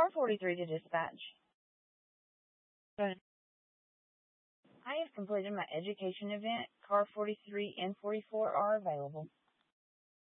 Car 43 to dispatch. Good. I have completed my education event. Car 43 and 44 are available.